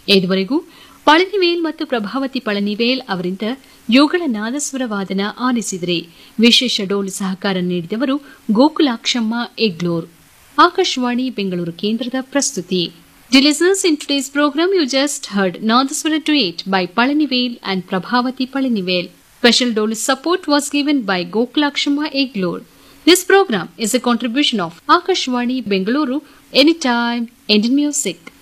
ಇದುವರೆಗೂ ಪಳನಿವೇಲ್ ಮತ್ತು ಪ್ರಭಾವತಿ ಪಳನಿವೇಲ್ ಅವರಿಂದ ಯುಗಳ ನಾದಸ್ವರ ವಾದನ ಆಲಿಸಿದರೆ. ವಿಶೇಷ ಡೋಲು ಸಹಕಾರ ನೀಡಿದವರು ಗೋಕುಲಾಕ್ಷಮ್ಮ ಎಗ್ಲೂರ್. ಆಕಾಶವಾಣಿ ಬೆಂಗಳೂರು ಕೇಂದ್ರದ ಪ್ರಸ್ತುತಿ. Dear listeners, in today's program you just heard Nadaswara Duet by Palanivel and Prabhavati Palanivel. Special dolu support was given by Gokulakshamma Eglur. This program is a contribution of Akashwani Bengaluru, Anytime Indian Music.